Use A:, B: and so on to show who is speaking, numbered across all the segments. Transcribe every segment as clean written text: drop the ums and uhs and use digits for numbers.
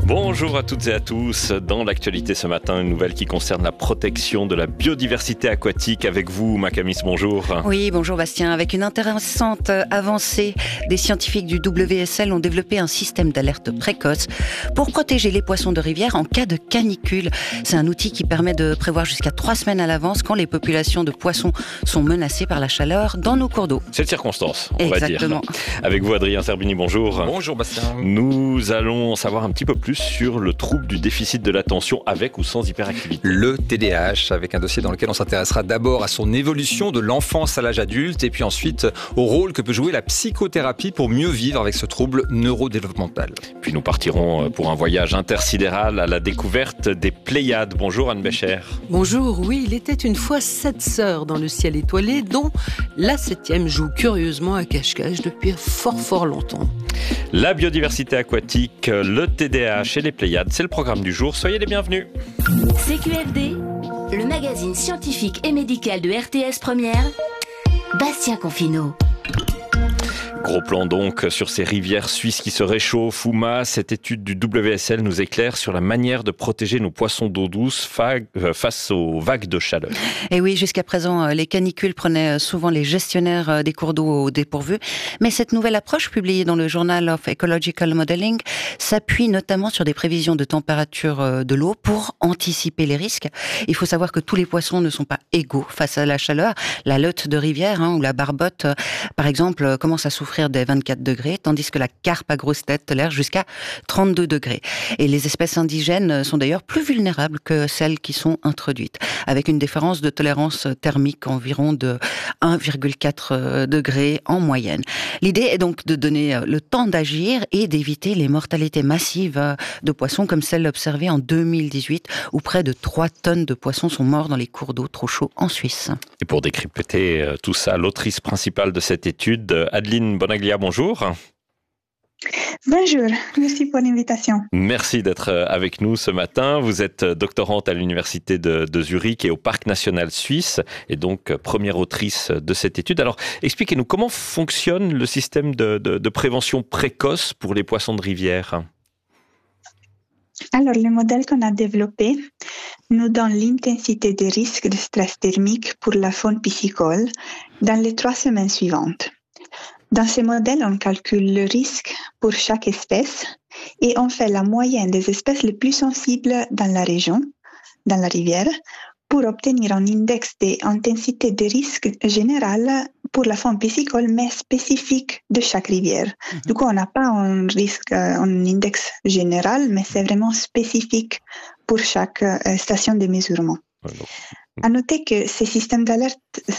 A: Bonjour à toutes et à tous. Dans l'actualité ce matin, une nouvelle qui concerne la protection de la biodiversité aquatique. Avec vous, Makamis, bonjour.
B: Oui, bonjour Bastien. Avec une intéressante avancée, des scientifiques du WSL ont développé un système d'alerte précoce pour protéger les poissons de rivière en cas de canicule. C'est un outil qui permet de prévoir jusqu'à 3 semaines à l'avance quand les populations de poissons sont menacées par la chaleur dans nos cours d'eau.
A: C'est de circonstance, on
B: Exactement.
A: va dire. Avec vous, Adrien Serbini, bonjour.
C: Bonjour Bastien.
A: Nous allons en savoir un petit peu plus sur le trouble du déficit de l'attention avec ou sans hyperactivité.
C: Le TDAH, avec un dossier dans lequel on s'intéressera d'abord à son évolution de l'enfance à l'âge adulte et puis ensuite au rôle que peut jouer la psychothérapie pour mieux vivre avec ce trouble neurodéveloppemental.
A: Puis nous partirons pour un voyage intersidéral à la découverte des Pléiades. Bonjour Anne Bécher.
D: Bonjour, oui, il était une fois 7 sœurs dans le ciel étoilé, dont la 7e joue curieusement à cache-cache depuis fort longtemps.
A: La biodiversité aquatique, le TDAH et les Pléiades, c'est le programme du jour. Soyez les bienvenus.
E: CQFD, le magazine scientifique et médical de RTS Première, Bastien Confineau.
A: Gros plan donc sur ces rivières suisses qui se réchauffent. Ouma, cette étude du WSL nous éclaire sur la manière de protéger nos poissons d'eau douce face aux vagues de chaleur.
B: Et oui, jusqu'à présent, les canicules prenaient souvent les gestionnaires des cours d'eau au dépourvu. Mais cette nouvelle approche, publiée dans le Journal of Ecological Modeling, s'appuie notamment sur des prévisions de température de l'eau pour anticiper les risques. Il faut savoir que tous les poissons ne sont pas égaux face à la chaleur. La lotte de rivière ou la barbotte, par exemple, commence à souffrir des 24 degrés, tandis que la carpe à grosse tête tolère jusqu'à 32 degrés. Et les espèces indigènes sont d'ailleurs plus vulnérables que celles qui sont introduites, avec une différence de tolérance thermique environ de 1,4 degrés en moyenne. L'idée est donc de donner le temps d'agir et d'éviter les mortalités massives de poissons comme celle observée en 2018, où près de 3 tonnes de poissons sont morts dans les cours d'eau trop chauds en Suisse.
A: Et pour décrypter tout ça, l'autrice principale de cette étude, Adeline Bonaglia, bonjour.
F: Bonjour, merci pour l'invitation.
A: Merci d'être avec nous ce matin. Vous êtes doctorante à l'université de Zurich et au Parc national suisse, et donc première autrice de cette étude. Alors, expliquez-nous comment fonctionne le système de prévention précoce pour les poissons de rivière.
F: Alors, le modèle qu'on a développé nous donne l'intensité des risques de stress thermique pour la faune piscicole dans les 3 semaines suivantes. Dans ce modèle, on calcule le risque pour chaque espèce et on fait la moyenne des espèces les plus sensibles dans la région, dans la rivière, pour obtenir un index d'intensité de risque général pour la faune piscicole, mais spécifique de chaque rivière. Du coup, on n'a pas un index général, mais c'est vraiment spécifique pour chaque station de mesurement. À noter que ces systèmes d'alerte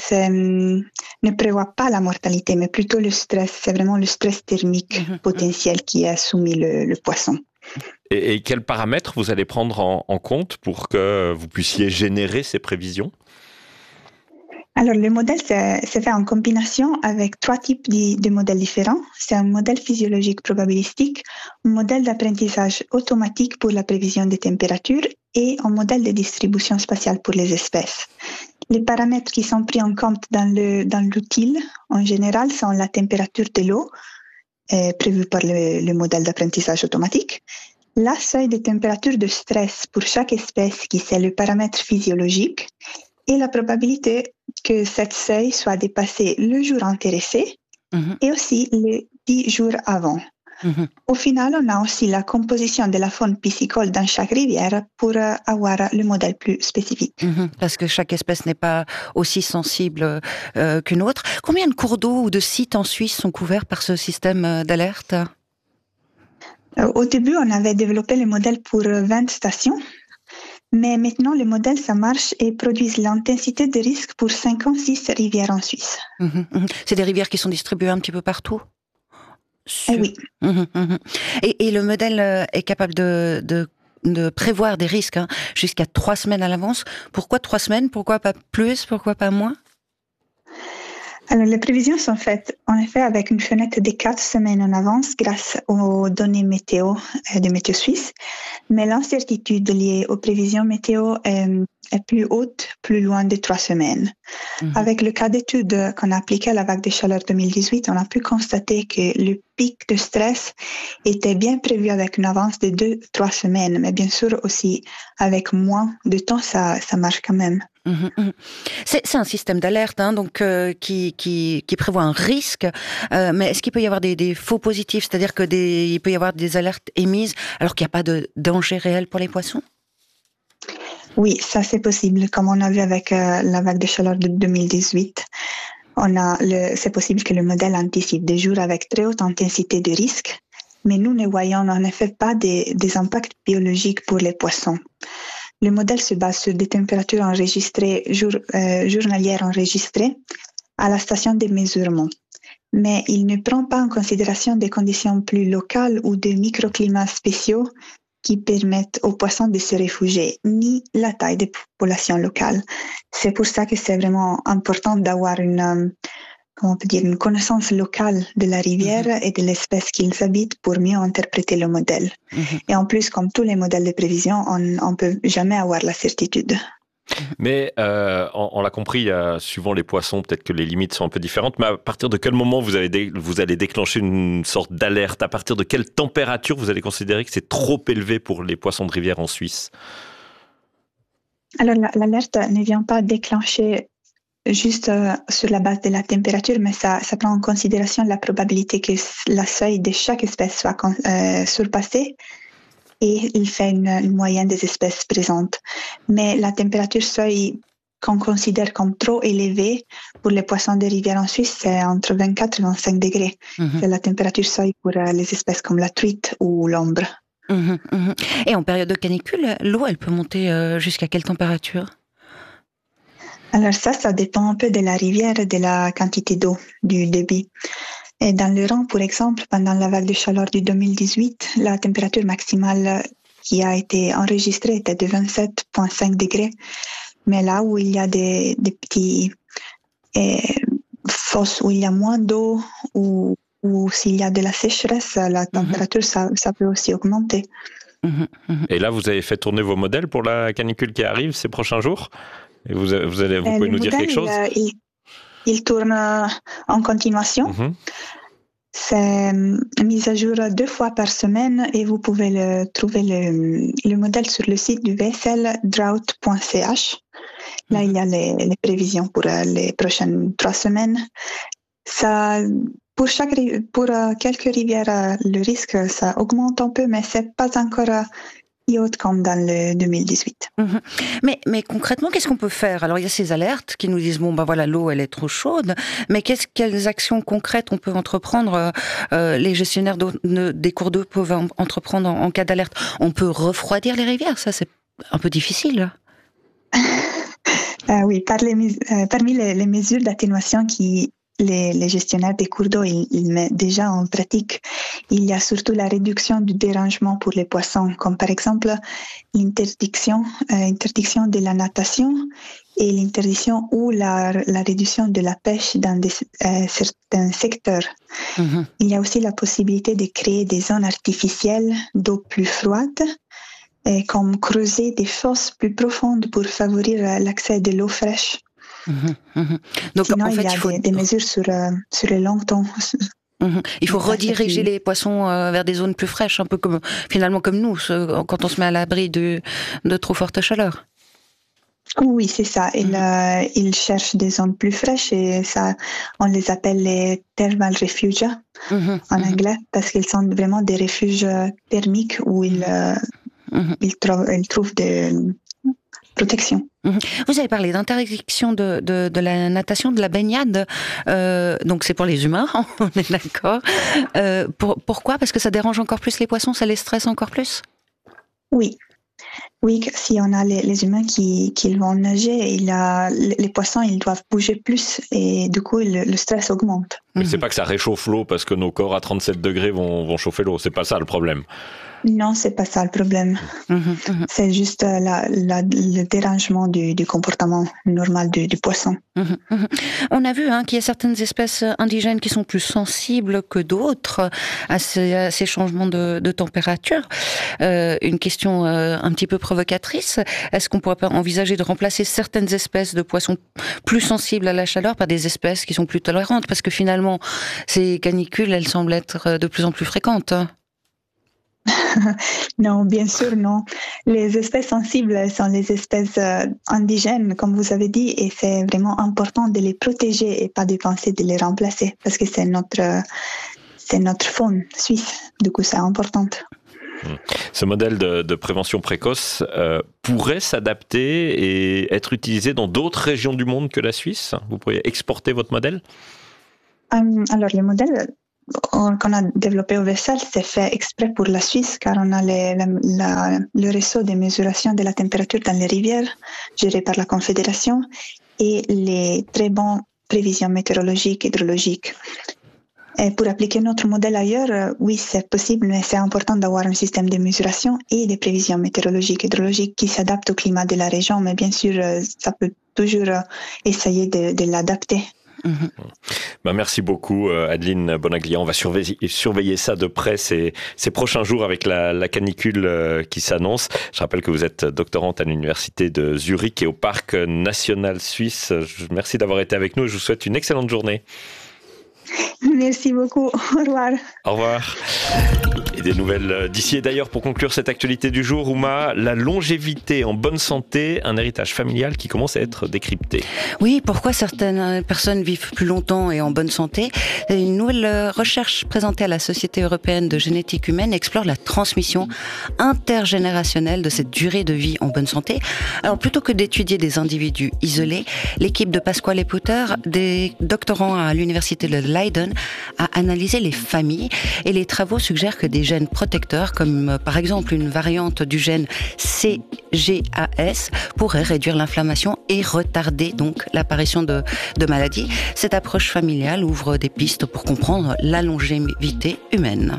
F: ne prévoient pas la mortalité, mais plutôt le stress. C'est vraiment le stress thermique potentiel qui est soumis le poisson.
A: Et quels paramètres vous allez prendre en compte pour que vous puissiez générer ces prévisions ?
F: Alors, le modèle c'est fait en combinaison avec 3 types de modèles différents. C'est un modèle physiologique probabilistique, un modèle d'apprentissage automatique pour la prévision des températures et un modèle de distribution spatiale pour les espèces. Les paramètres qui sont pris en compte dans l'outil, en général, sont la température de l'eau, prévue par le modèle d'apprentissage automatique, la seuil de température de stress pour chaque espèce, qui c'est le paramètre physiologique, et la probabilité que cette seuil soit dépassée le jour intéressé et aussi les 10 jours avant. Au final, on a aussi la composition de la faune piscicole dans chaque rivière pour avoir le modèle plus spécifique.
B: Parce que chaque espèce n'est pas aussi sensible qu'une autre. Combien de cours d'eau ou de sites en Suisse sont couverts par ce système d'alerte ?
F: Au début, on avait développé le modèle pour 20 stations. Mais maintenant, le modèle, ça marche et produit l'intensité de risque pour 56 rivières en Suisse.
B: C'est des rivières qui sont distribuées un petit peu partout ?
F: Oui.
B: Et le modèle est capable de prévoir des risques jusqu'à 3 semaines à l'avance. Pourquoi 3 semaines ? Pourquoi pas plus ? Pourquoi pas moins ?
F: Alors, les prévisions sont faites, en effet, avec une fenêtre de 4 semaines en avance grâce aux données météo de Météo Suisse. Mais l'incertitude liée aux prévisions météo est plus haute, plus loin des 3 semaines. Avec le cas d'étude qu'on a appliqué à la vague de chaleur 2018, on a pu constater que le pic de stress était bien prévu avec une avance de 2-3 semaines, mais bien sûr aussi avec moins de temps, ça marche quand même.
B: C'est un système d'alerte donc qui prévoit un risque, mais est-ce qu'il peut y avoir des faux positifs, c'est-à-dire que il peut y avoir des alertes émises alors qu'il n'y a pas de danger réel pour les poissons?
F: Oui, ça c'est possible, comme on a vu avec la vague de chaleur de 2018. C'est possible que le modèle anticipe des jours avec très haute intensité de risque, mais nous ne voyons en effet pas des impacts biologiques pour les poissons. Le modèle se base sur des températures enregistrées, journalières enregistrées à la station de mesurement. Mais il ne prend pas en considération des conditions plus locales ou des microclimats spéciaux qui permettent aux poissons de se réfugier, ni la taille des populations locales. C'est pour ça que c'est vraiment important d'avoir une connaissance locale de la rivière et de l'espèce qu'ils habitent pour mieux interpréter le modèle. Et en plus, comme tous les modèles de prévision, on ne peut jamais avoir la certitude.
A: Mais on l'a compris, suivant les poissons, peut-être que les limites sont un peu différentes, mais à partir de quel moment vous allez déclencher une sorte d'alerte? À partir de quelle température vous allez considérer que c'est trop élevé pour les poissons de rivière en Suisse?
F: Alors l'alerte ne vient pas déclencher juste sur la base de la température, mais ça prend en considération la probabilité que la seuil de chaque espèce soit surpassée, et il fait une moyenne des espèces présentes. Mais la température seuil qu'on considère comme trop élevée pour les poissons des rivières en Suisse, c'est entre 24 et 25 degrés. C'est la température seuil pour les espèces comme la truite ou l'ombre.
B: Et en période de canicule, l'eau, elle peut monter jusqu'à quelle température?
F: Alors ça dépend un peu de la rivière et de la quantité d'eau, du débit. Et dans le Rhin, pour exemple, pendant la vague de chaleur du 2018, la température maximale qui a été enregistrée était de 27,5 degrés. Mais là où il y a des petits fosses où il y a moins d'eau ou s'il y a de la sécheresse, la température, ça peut aussi augmenter.
A: Et là, vous avez fait tourner vos modèles pour la canicule qui arrive ces prochains jours? Et vous pouvez nous dire quelque chose?
F: Il tourne en continuation. C'est mis à jour 2 fois par semaine et vous pouvez trouver le modèle sur le site du vesseldrought.ch. Là, il y a les prévisions pour les prochaines 3 semaines. Pour quelques rivières, le risque, ça augmente un peu, mais c'est pas encore haute comme dans le 2018.
B: Mais concrètement, qu'est-ce qu'on peut faire? Alors, il y a ces alertes qui nous disent, l'eau, elle est trop chaude, mais quelles actions concrètes on peut entreprendre, les gestionnaires des cours d'eau peuvent entreprendre en cas d'alerte? On peut refroidir les rivières, ça c'est un peu difficile.
F: Oui, parmi les mesures d'atténuation qui les gestionnaires des cours d'eau ils mettent déjà en pratique, il y a surtout la réduction du dérangement pour les poissons, comme par exemple l'interdiction de la natation et l'interdiction ou la réduction de la pêche dans certains secteurs. Il y a aussi la possibilité de créer des zones artificielles d'eau plus froide, comme creuser des fosses plus profondes pour favoriser l'accès de l'eau fraîche.
B: Donc,
F: sinon,
B: en fait,
F: il y a des mesures sur le long temps.
B: Il faut rediriger les poissons vers des zones plus fraîches, un peu comme nous, quand on se met à l'abri de trop forte chaleur.
F: Oui, c'est ça. Ils cherchent des zones plus fraîches et ça, on les appelle les thermal refugia en anglais, parce qu'ils sont vraiment des refuges thermiques où ils trouvent des protection.
B: Vous avez parlé d'interdiction de la natation, de la baignade, donc c'est pour les humains, on est d'accord. Pourquoi? Parce que ça dérange encore plus les poissons, ça les stresse encore plus?
F: Oui, si on a les humains qui vont nager, les poissons ils doivent bouger plus et du coup le stress augmente.
A: Mais c'est pas que ça réchauffe l'eau parce que nos corps à 37 degrés vont chauffer l'eau, c'est pas ça le problème.
F: Non, c'est pas ça le problème. C'est juste le dérangement du comportement normal du poisson.
B: On a vu qu'il y a certaines espèces indigènes qui sont plus sensibles que d'autres à ces changements de température. Une question un petit peu provocatrice. Est-ce qu'on pourrait pas envisager de remplacer certaines espèces de poissons plus sensibles à la chaleur par des espèces qui sont plus tolérantes? Parce que finalement, ces canicules, elles semblent être de plus en plus fréquentes.
F: Non, bien sûr, non. Les espèces sensibles sont les espèces indigènes, comme vous avez dit, et c'est vraiment important de les protéger et pas de penser de les remplacer, parce que c'est notre faune suisse. Du coup, c'est important.
A: Ce modèle de prévention précoce pourrait s'adapter et être utilisé dans d'autres régions du monde que la Suisse? Vous pourriez exporter votre modèle?
F: Alors, le modèle qu'on a développé au Vessel, c'est fait exprès pour la Suisse, car on a le réseau de mesuration de la température dans les rivières, géré par la Confédération, et les très bonnes prévisions météorologiques, hydrologiques. Et pour appliquer notre modèle ailleurs, oui, c'est possible, mais c'est important d'avoir un système de mesuration et des prévisions météorologiques, hydrologiques qui s'adaptent au climat de la région, mais bien sûr, ça peut toujours essayer de l'adapter.
A: Merci beaucoup Adeline Bonaglia. On va surveiller ça de près ces prochains jours avec la canicule qui s'annonce. Je rappelle que vous êtes doctorante à l'université de Zurich et au Parc national suisse. Merci d'avoir été avec nous et je vous souhaite une excellente journée.
F: Merci beaucoup. Au revoir.
A: Au revoir. Et des nouvelles d'ici et d'ailleurs pour conclure cette actualité du jour, Ouma, la longévité en bonne santé, un héritage familial qui commence à être décrypté.
B: Oui, pourquoi certaines personnes vivent plus longtemps et en bonne santé? Une nouvelle recherche présentée à la Société européenne de génétique humaine explore la transmission intergénérationnelle de cette durée de vie en bonne santé. Alors plutôt que d'étudier des individus isolés, l'équipe de Pasquale et Putter, des doctorants à l'université de Leiden, a analysé les familles et les travaux suggèrent que des gènes protecteurs, comme par exemple une variante du gène CGAS, pourraient réduire l'inflammation et retarder donc l'apparition de maladies. Cette approche familiale ouvre des pistes pour comprendre la longévité humaine.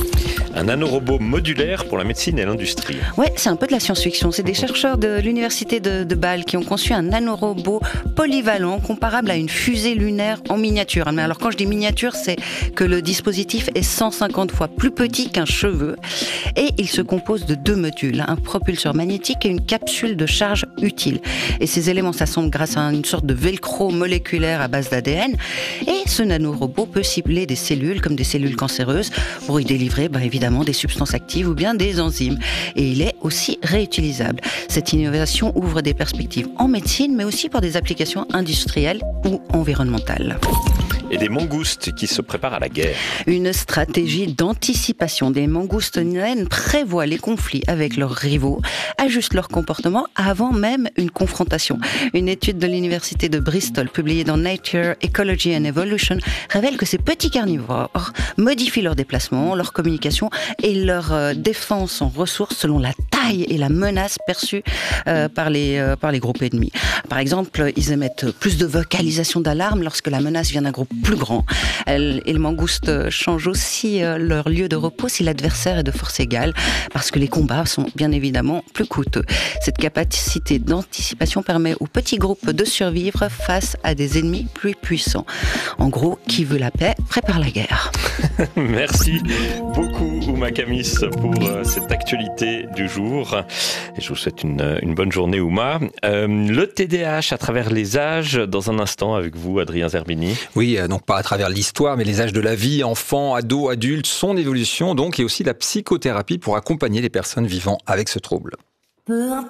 A: Un nanorobot modulaire pour la médecine et l'industrie.
B: Ouais, c'est un peu de la science-fiction. C'est des chercheurs de l'université de Bâle qui ont conçu un nanorobot polyvalent comparable à une fusée lunaire en miniature. Mais alors quand je dis miniature, c'est que le dispositif est 150 fois plus petit qu'un cheveu et il se compose de 2 modules, un propulseur magnétique et une capsule de charge utile. Et ces éléments s'assemblent grâce à une sorte de velcro moléculaire à base d'ADN et ce nanorobot peut cibler des cellules comme des cellules cancéreuses pour y délivrer évidemment des substances actives ou bien des enzymes. Et il est aussi réutilisable. Cette innovation ouvre des perspectives en médecine, mais aussi pour des applications industrielles ou environnementales.
A: Et des mangoustes qui se préparent à la guerre.
B: Une stratégie d'anticipation. Des mangoustes naines prévoient les conflits avec leurs rivaux, ajustent leur comportement avant même une confrontation. Une étude de l'université de Bristol, publiée dans Nature, Ecology and Evolution, révèle que ces petits carnivores modifient leur déplacement, leur communication et leur défense en ressources selon la taille et la menace perçue par les groupes ennemis. Par exemple, ils émettent plus de vocalisation d'alarme lorsque la menace vient d'un groupe plus grand. Et les mangoustes changent aussi leur lieu de repos si l'adversaire est de force égale, parce que les combats sont bien évidemment plus coûteux. Cette capacité d'anticipation permet aux petits groupes de survivre face à des ennemis plus puissants. En gros, qui veut la paix, prépare la guerre.
A: Merci beaucoup Ouma Kamis pour cette actualité du jour. Et je vous souhaite une bonne journée Ouma. Le TDAH à travers les âges, dans un instant avec vous Adrien Zerbini.
C: Oui, donc pas à travers l'histoire, mais les âges de la vie, enfants, ados, adultes, son évolution donc, et aussi la psychothérapie pour accompagner les personnes vivant avec ce trouble.